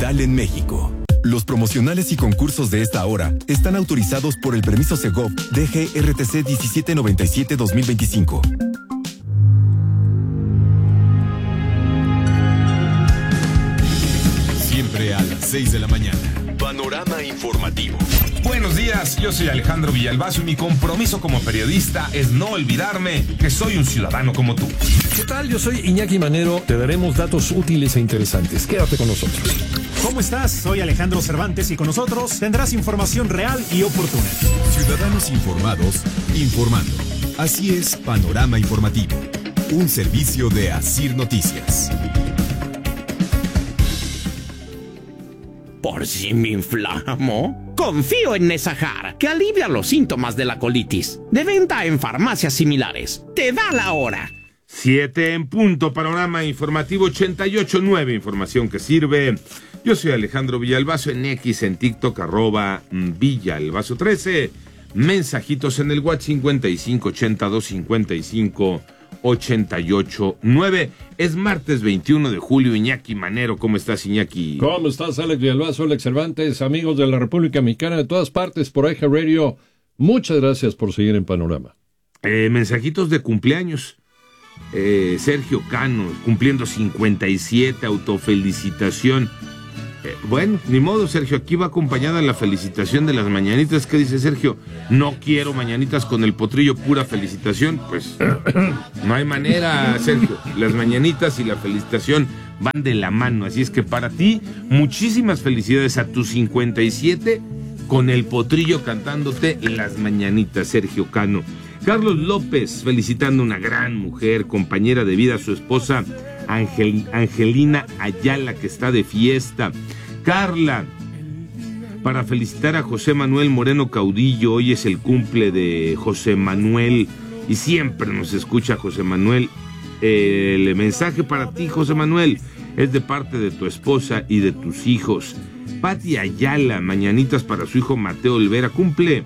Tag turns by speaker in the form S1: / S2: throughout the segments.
S1: digital en México. Los promocionales y concursos de esta hora están autorizados por el permiso Segov DGRTC 1797-2025. Siempre a las 6 de la mañana. Panorama informativo.
S2: Buenos días, yo soy Alejandro Villalbazo y mi compromiso como periodista es no olvidarme que soy un ciudadano como tú.
S3: ¿Qué tal? Yo soy Iñaki Manero. Te daremos datos útiles e interesantes. Quédate con nosotros.
S4: ¿Cómo estás? Soy Alejandro Cervantes y con nosotros tendrás información real y oportuna.
S1: Ciudadanos informados, informando. Así es Panorama Informativo, un servicio de Asir Noticias.
S5: ¿Por si me inflamo? Confío en Nesajar, que alivia los síntomas de la colitis. De venta en farmacias similares. Te da la hora.
S2: 7 en punto, Panorama Informativo 88.9, información que sirve. Yo soy Alejandro Villalbazo en X, en TikTok, @Villalbazo13. Mensajitos en el WhatsApp 55825588.9. Es martes 21 de julio, Iñaki Manero. ¿Cómo estás, Iñaki?
S3: ¿Cómo estás, Alex Villalbazo, Alex Cervantes, amigos de la República Mexicana de todas partes por Eje Radio? Muchas gracias por seguir en Panorama.
S2: Mensajitos de cumpleaños. Sergio Cano, cumpliendo 57, autofelicitación. Bueno, ni modo, Sergio, aquí va acompañada la felicitación de las mañanitas. ¿Qué dice Sergio? No quiero mañanitas con el potrillo, pura felicitación. Pues no hay manera, Sergio. Las mañanitas y la felicitación van de la mano. Así es que para ti, muchísimas felicidades a tus 57 con el potrillo cantándote las mañanitas, Sergio Cano. Carlos López, felicitando a una gran mujer, compañera de vida, su esposa Angelina Ayala, que está de fiesta. Carla, para felicitar a José Manuel Moreno Caudillo, hoy es el cumple de José Manuel y siempre nos escucha José Manuel. El mensaje para ti, José Manuel, es de parte de tu esposa y de tus hijos. Pati Ayala, mañanitas para su hijo Mateo Olvera, cumple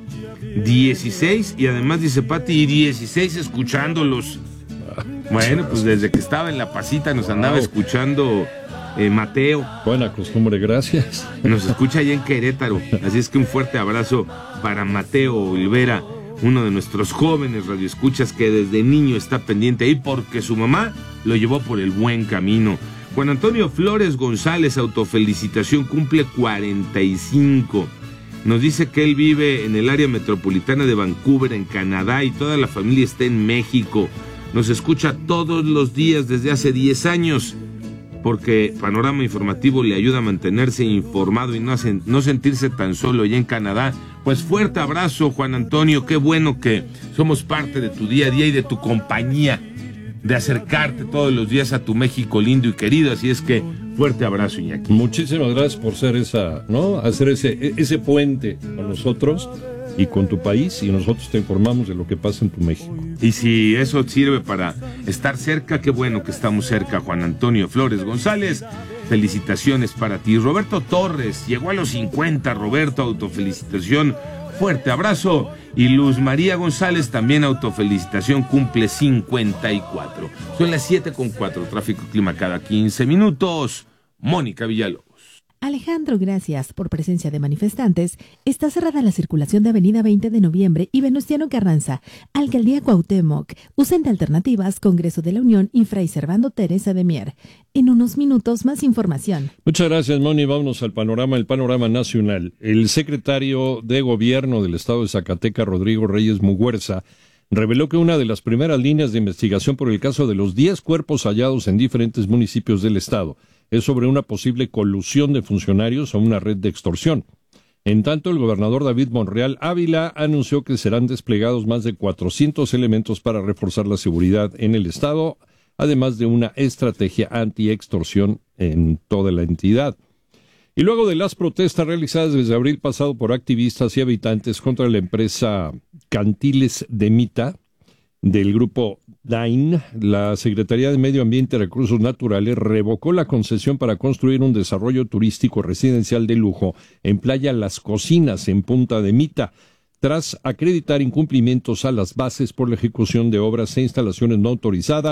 S2: 16 y además dice Pati, y 16 escuchándolos. Bueno, pues desde que estaba en La Pasita nos andaba escuchando Mateo.
S3: Buena costumbre, gracias.
S2: Nos escucha allá en Querétaro, así es que un fuerte abrazo para Mateo Olvera, uno de nuestros jóvenes radioescuchas que desde niño está pendiente ahí porque su mamá lo llevó por el buen camino. Juan Antonio Flores González, autofelicitación, cumple 45. Nos dice que él vive en el área metropolitana de Vancouver, en Canadá, y toda la familia está en México. Nos escucha todos los días desde hace 10 años, porque Panorama Informativo le ayuda a mantenerse informado y no sentirse tan solo allá en Canadá. Pues fuerte abrazo, Juan Antonio, qué bueno que somos parte de tu día a día y de tu compañía, de acercarte todos los días a tu México lindo y querido, así es que fuerte abrazo, Iñaki.
S3: Muchísimas gracias por ser hacer ese puente con nosotros y con tu país, y nosotros te informamos de lo que pasa en tu México.
S2: Y si eso sirve para estar cerca, qué bueno que estamos cerca, Juan Antonio Flores González. Felicitaciones para ti. Roberto Torres, llegó a los 50, Roberto, autofelicitación, fuerte abrazo. Y Luz María González, también autofelicitación, cumple 54. Son las 7:04, tráfico clima cada 15 minutos. Mónica Villalobos.
S6: Alejandro, gracias por presencia de manifestantes. Está cerrada la circulación de Avenida 20 de Noviembre y Venustiano Carranza, Alcaldía Cuauhtémoc. Usen de alternativas Congreso de la Unión y Fray Servando Teresa de Mier. En unos minutos más información.
S3: Muchas gracias, Moni. Vámonos al panorama, el panorama nacional. El secretario de Gobierno del Estado de Zacatecas, Rodrigo Reyes Muguerza, reveló que una de las primeras líneas de investigación por el caso de los 10 cuerpos hallados en diferentes municipios del estado es sobre una posible colusión de funcionarios a una red de extorsión. En tanto, el gobernador David Monreal Ávila anunció que serán desplegados más de 400 elementos para reforzar la seguridad en el estado, además de una estrategia anti-extorsión en toda la entidad. Y luego de las protestas realizadas desde abril pasado por activistas y habitantes contra la empresa Cantiles de Mita del grupo DAIN, la Secretaría de Medio Ambiente y Recursos Naturales revocó la concesión para construir un desarrollo turístico residencial de lujo en Playa Las Cocinas, en Punta de Mita, tras acreditar incumplimientos a las bases por la ejecución de obras e instalaciones no autorizadas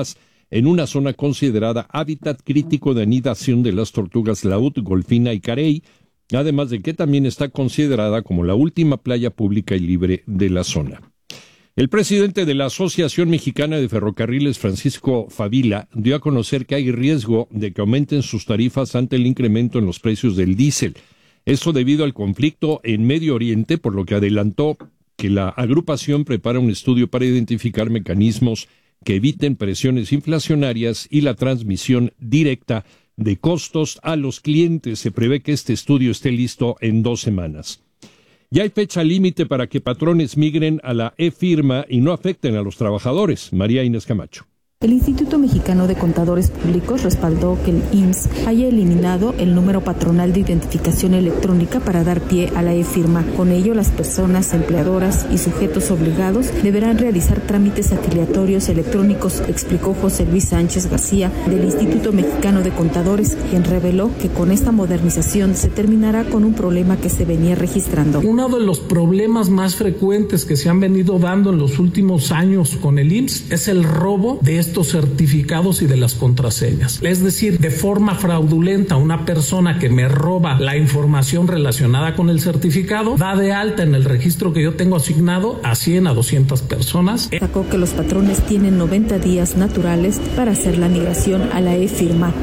S3: en una zona considerada hábitat crítico de anidación de las tortugas laúd, golfina y carey, además de que también está considerada como la última playa pública y libre de la zona. El presidente de la Asociación Mexicana de Ferrocarriles, Francisco Favila, dio a conocer que hay riesgo de que aumenten sus tarifas ante el incremento en los precios del diésel. Esto debido al conflicto en Medio Oriente, por lo que adelantó que la agrupación prepara un estudio para identificar mecanismos que eviten presiones inflacionarias y la transmisión directa de costos a los clientes. Se prevé que este estudio esté listo en 2 semanas. Ya hay fecha límite para que patrones migren a la e-firma y no afecten a los trabajadores. María Inés Camacho.
S7: El Instituto Mexicano de Contadores Públicos respaldó que el IMSS haya eliminado el número patronal de identificación electrónica para dar pie a la e-firma. Con ello, las personas empleadoras y sujetos obligados deberán realizar trámites afiliatorios electrónicos, explicó José Luis Sánchez García del Instituto Mexicano de Contadores, quien reveló que con esta modernización se terminará con un problema que se venía registrando.
S8: Uno de los problemas más frecuentes que se han venido dando en los últimos años con el IMSS es el robo de estos certificados y de las contraseñas. Es decir, de forma fraudulenta, una persona que me roba la información relacionada con el certificado da de alta en el registro que yo tengo asignado a 100 a 200 personas.
S7: Sacó que los patrones tienen 90 días naturales para hacer la migración a la e-firma.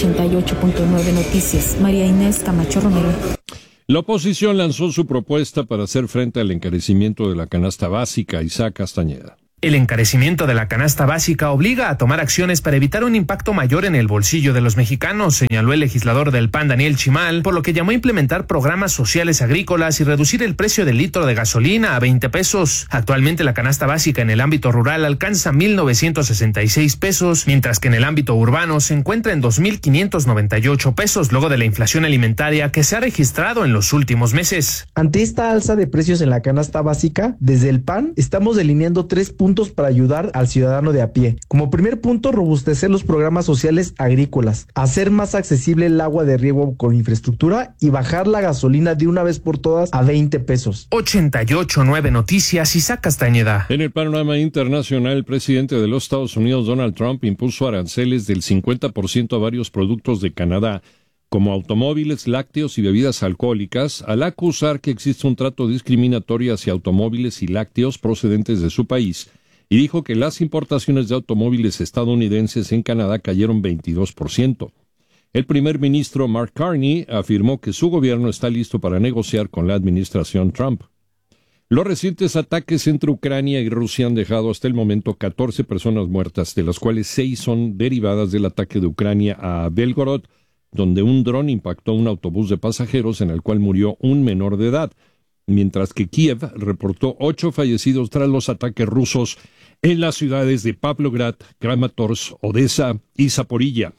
S7: 88.9 Noticias. María Inés Camacho Romero.
S3: La oposición lanzó su propuesta para hacer frente al encarecimiento de la canasta básica. Isaac Castañeda.
S9: El encarecimiento de la canasta básica obliga a tomar acciones para evitar un impacto mayor en el bolsillo de los mexicanos, señaló el legislador del PAN Daniel Chimal, por lo que llamó a implementar programas sociales agrícolas y reducir el precio del litro de gasolina a 20 pesos. Actualmente la canasta básica en el ámbito rural alcanza 1,966 pesos, mientras que en el ámbito urbano se encuentra en 2,598 pesos, luego de la inflación alimentaria que se ha registrado en los últimos meses.
S10: Ante esta alza de precios en la canasta básica, desde el PAN estamos delineando 3 puntos para ayudar al ciudadano de a pie. Como primer punto, robustecer los programas sociales agrícolas, hacer más accesible el agua de riego con infraestructura y bajar la gasolina de una vez por todas a 20 pesos.
S9: 88.9 Noticias, Isaac Castañeda.
S3: En el panorama internacional, el presidente de los Estados Unidos, Donald Trump, impuso aranceles del 50% a varios productos de Canadá, como automóviles, lácteos y bebidas alcohólicas, al acusar que existe un trato discriminatorio hacia automóviles y lácteos procedentes de su país, y dijo que las importaciones de automóviles estadounidenses en Canadá cayeron 22%. El primer ministro Mark Carney afirmó que su gobierno está listo para negociar con la administración Trump. Los recientes ataques entre Ucrania y Rusia han dejado hasta el momento 14 personas muertas, de las cuales 6 son derivadas del ataque de Ucrania a Belgorod, donde un dron impactó un autobús de pasajeros en el cual murió un menor de edad, mientras que Kiev reportó 8 fallecidos tras los ataques rusos en las ciudades de Pavlograd, Kramatorsk, Odessa y Zaporilla.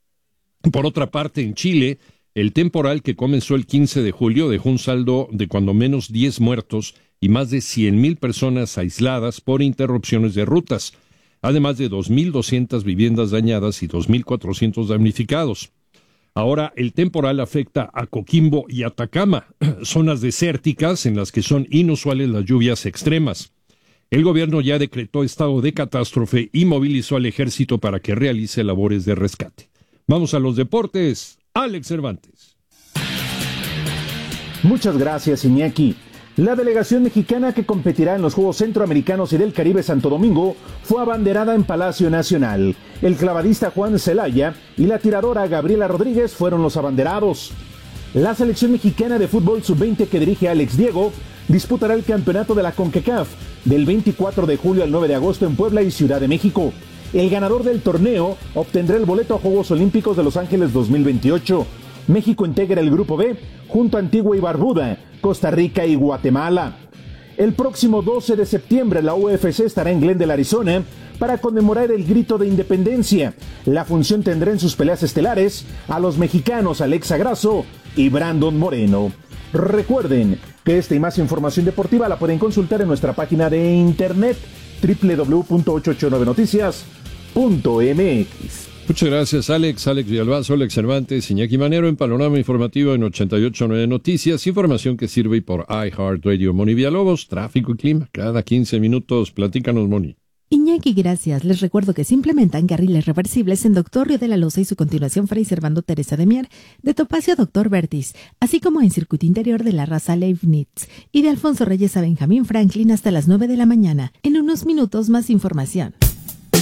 S3: Por otra parte, en Chile, el temporal que comenzó el 15 de julio dejó un saldo de cuando menos 10 muertos y más de 100,000 personas aisladas por interrupciones de rutas, además de 2,200 viviendas dañadas y 2,400 damnificados. Ahora el temporal afecta a Coquimbo y Atacama, zonas desérticas en las que son inusuales las lluvias extremas. El gobierno ya decretó estado de catástrofe y movilizó al ejército para que realice labores de rescate. Vamos a los deportes. Alex Cervantes.
S11: Muchas gracias, Iñaki. La delegación mexicana que competirá en los Juegos Centroamericanos y del Caribe Santo Domingo fue abanderada en Palacio Nacional. El clavadista Juan Celaya y la tiradora Gabriela Rodríguez fueron los abanderados. La selección mexicana de fútbol sub-20 que dirige Alex Diego disputará el campeonato de la CONCACAF del 24 de julio al 9 de agosto en Puebla y Ciudad de México. El ganador del torneo obtendrá el boleto a Juegos Olímpicos de Los Ángeles 2028. México integra el Grupo B junto a Antigua y Barbuda, Costa Rica y Guatemala. El próximo 12 de septiembre la UFC estará en Glendale, Arizona, para conmemorar el grito de independencia. La función tendrá en sus peleas estelares a los mexicanos Alexa Grasso y Brandon Moreno. Recuerden que esta y más información deportiva la pueden consultar en nuestra página de internet www.889noticias.mx.
S3: Muchas gracias, Alex Villalbazo, Alex Cervantes, Iñaki Manero en Panorama Informativo en 88.9 Noticias, información que sirve por iHeartRadio. Moni Villalobos, tráfico y clima, cada 15 minutos. Platícanos, Moni.
S6: Iñaki, gracias. Les recuerdo que se implementan carriles reversibles en Doctor Río de la Loza y su continuación Fray Servando Teresa de Mier, de Topacio Doctor Vertis, así como en circuito interior de la Raza Leibniz y de Alfonso Reyes a Benjamín Franklin hasta las 9 de la mañana. En unos minutos más información.